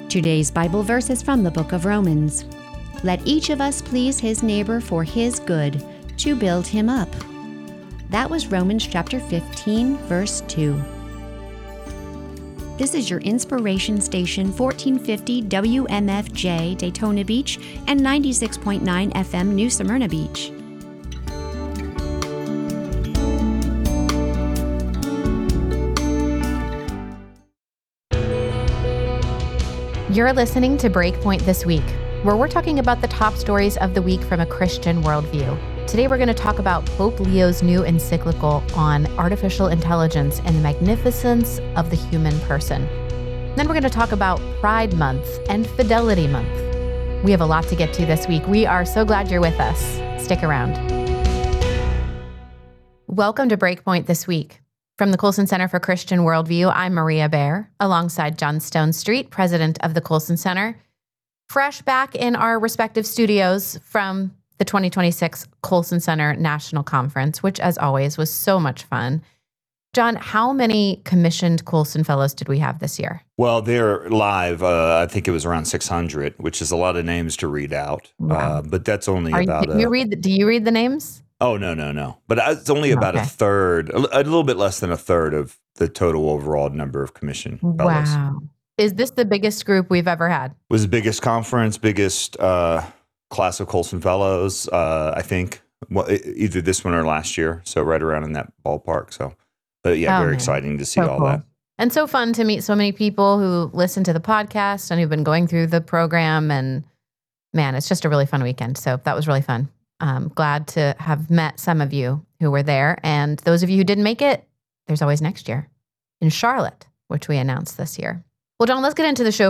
Today's Bible verse is from the book of Romans. Let each of us please his neighbor for his good, to build him up. That was Romans chapter 15, verse 2. This is your inspiration station, 1450 WMFJ Daytona Beach and 96.9 FM New Smyrna Beach. You're listening to Breakpoint This Week, where we're talking about the top stories of the week from a Christian worldview. Today we're going to talk about Pope Leo's new encyclical on artificial intelligence and the magnificence of the human person. Then we're going to talk about Pride Month and Fidelity Month. We have a lot to get to this week. We are so glad you're with us. Stick around. Welcome to Breakpoint This Week. From the Colson Center for Christian Worldview, I'm Maria Baer, alongside John Stone Street, president of the Colson Center, fresh back in our respective studios from the 2026 Colson Center National Conference, which, as always, was so much fun. John, how many commissioned Colson Fellows did we have this year? Well, they're live. I think it was around 600, which is a lot of names to read out. Wow. But that's only Do you read the names? Oh, no. But it's only about a third, a little bit less than a third of the total overall number of commissioned fellows. Wow. Is this the biggest group we've ever had? It was the biggest conference, biggest class of Colson Fellows, I think. Well, either this one or last year. So right around in that ballpark. So, but yeah, very exciting to see all that. And so fun to meet so many people who listen to the podcast and who've been going through the program. And man, it's just a really fun weekend. So that was really fun. Glad to have met some of you who were there. And those of you who didn't make it, there's always next year in Charlotte, which we announced this year. Well, John, let's get into the show